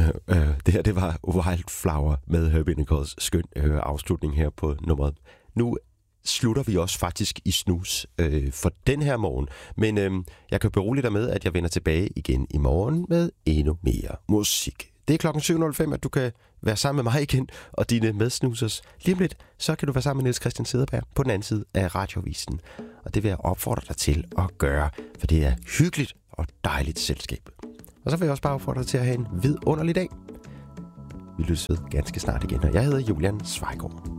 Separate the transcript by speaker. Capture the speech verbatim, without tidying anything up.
Speaker 1: øh, det her, det var Wildflower med Herbie Nichols skøn øh, afslutning her på nummeret. Nu slutter vi også faktisk i snus øh, for den her morgen. Men øh, jeg kan berolige dig med, at jeg vender tilbage igen i morgen med endnu mere musik. Det er klokken syv nul fem, at du kan være sammen med mig igen og dine medsnusers. Lige om lidt, så kan du være sammen med Niels Christian Cederberg på den anden side af Radiovisen. Og det vil jeg opfordre dig til at gøre, for det er hyggeligt og dejligt selskab. Og så vil jeg også bare opfordre dig til at have en vidunderlig dag. Vi lyttes ved ganske snart igen, og jeg hedder Julian Svejgaard.